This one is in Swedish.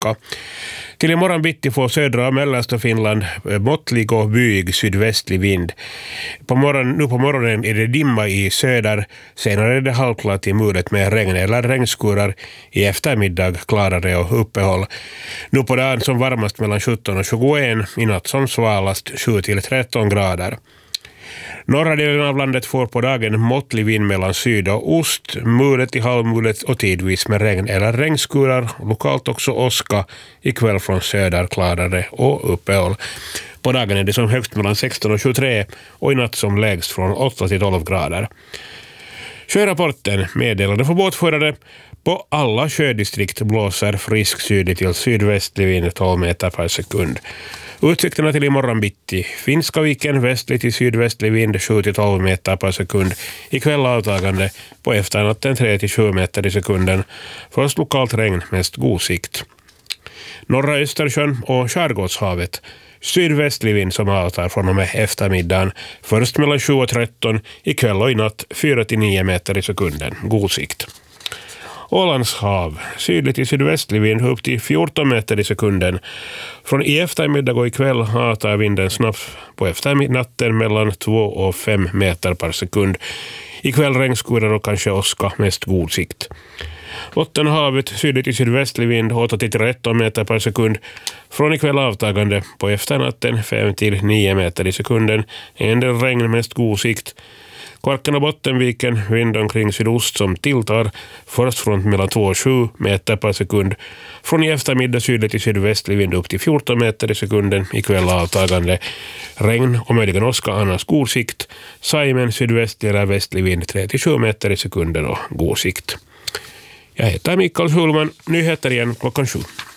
torka. Till imorgon bitti får södra och mellersta Finland måttlig och byig sydvästlig vind. Nu på morgonen är det dimma i söder, senare är det halvklart i mulet med regn eller regnskurar. I eftermiddag klarare och uppehåll. Nu på dagen som varmast mellan 17 och 21, i natt som svalast 7 till 13 grader. Norra delen av landet får på dagen måttlig vind mellan syd och ost, mulet i halvmulet och tidvis med regn eller regnskurar, lokalt också åska, ikväll från söder klarare och uppehåll. På dagen är det som högst mellan 16 och 23 och i natt som lägst från 8 till 12 grader. Sjörapporten meddelade för båtförare: på alla sjödistrikt blåser frisk sydlig till sydvästlig vind 12 meter per sekund. Utsikterna till imorgon bitti: Finska viken västlig till sydvästlig vind 7-12 meter per sekund. Ikväll avtagande, på efternatten 3-7 meter i sekunden. Först lokalt regn, mest god sikt. Norra Östersjön och Skärgårdshavet: sydvästlig vind som avtar från och med eftermiddagen. Först mellan 7 och 13, ikväll och i natt 4-9 meter i sekunden. God sikt. Ålands hav: sydligt till sydvästlig vind upp till 14 meter i sekunden. Från i eftermiddag och ikväll avtar vinden snabbt, på eftermidnatten mellan 2 och 5 meter per sekund. Ikväll regnskurar och kanske åska, mest god sikt. Bottenhavet: sydligt till sydvästlig vind 8-13 meter per sekund. Från ikväll avtagande, på efternatten 5-9 meter i sekunden. En del regn, mest god sikt. Kvarken och Bottenviken: vind omkring sydost som tilltar, först från mellan 2 och 7 meter per sekund. Från i eftermiddag sydligt till sydvästlig vind upp till 14 meter i sekunden, ikväll avtagande. Regn och möjligen åska, annars god sikt. Saimen: sydvästlig eller västlig vind 3-7 meter i sekunden och god sikt. Jag heter Mikael Schulman, nyheter igen klockan 7.